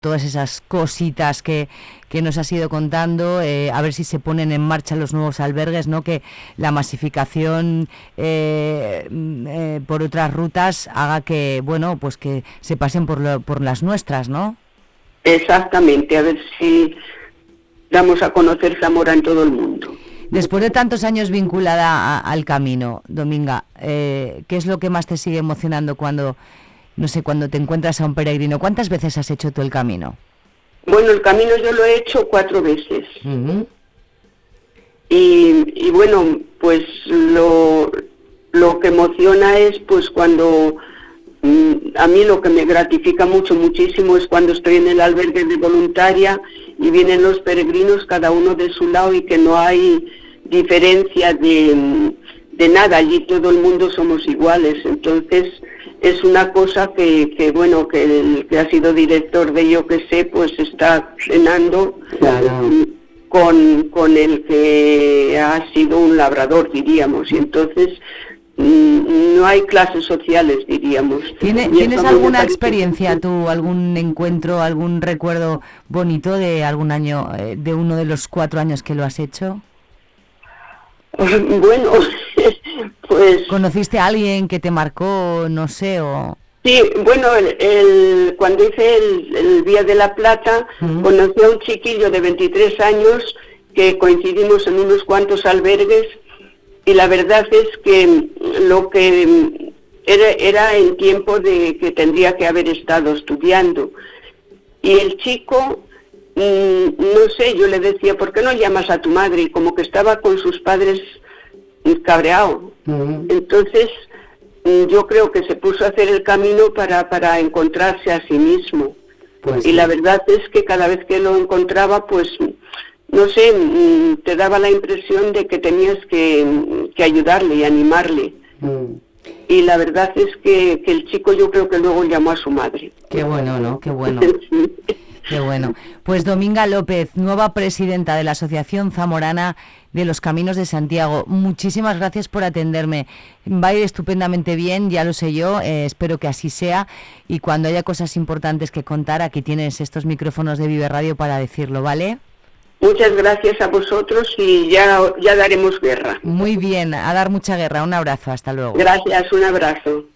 todas esas cositas que nos has ido contando, a ver si se ponen en marcha los nuevos albergues, ¿no? Que la masificación por otras rutas haga que, bueno, pues que se pasen por las nuestras, ¿no? Exactamente, a ver si damos a conocer Zamora en todo el mundo. Después de tantos años vinculada al camino, Dominga, ¿qué es lo que más te sigue emocionando cuando te encuentras a un peregrino? ¿Cuántas veces has hecho tú el camino? Bueno, el camino yo lo he hecho 4 veces. Uh-huh. Y bueno, pues lo que emociona es pues cuando... a mí lo que me gratifica muchísimo es cuando estoy en el albergue de voluntaria y vienen los peregrinos cada uno de su lado y que no hay diferencia de nada, allí todo el mundo somos iguales. Entonces es una cosa que bueno, que el que ha sido director de Yo Que Sé pues está cenando, claro, con el que ha sido un labrador, diríamos, y entonces no hay clases sociales, diríamos. ¿Tienes alguna experiencia tú, algún encuentro, algún recuerdo bonito de algún año, de uno de los 4 años que lo has hecho? Bueno, pues... ¿Conociste a alguien que te marcó, no sé, o...? Sí, bueno, cuando hice el Vía de la Plata, conocí a un chiquillo de 23 años que coincidimos en unos cuantos albergues. Y la verdad es que lo que era en tiempo de que tendría que haber estado estudiando. Y el chico, no sé, yo le decía, ¿por qué no llamas a tu madre? Y como que estaba con sus padres cabreado. Uh-huh. Entonces, yo creo que se puso a hacer el camino para encontrarse a sí mismo. Pues y la verdad es que cada vez que lo encontraba, pues... no sé, te daba la impresión de que tenías que ayudarle y animarle. Y la verdad es que el chico yo creo que luego llamó a su madre. Qué bueno, ¿no? Qué bueno. Sí. Qué bueno. Pues Dominga López, nueva presidenta de la Asociación Zamorana de los Caminos de Santiago, muchísimas gracias por atenderme. Va a ir estupendamente bien, ya lo sé yo, espero que así sea. Y cuando haya cosas importantes que contar, aquí tienes estos micrófonos de Vive Radio para decirlo, ¿vale? Muchas gracias a vosotros y ya daremos guerra. Muy bien, a dar mucha guerra. Un abrazo, hasta luego. Gracias, un abrazo.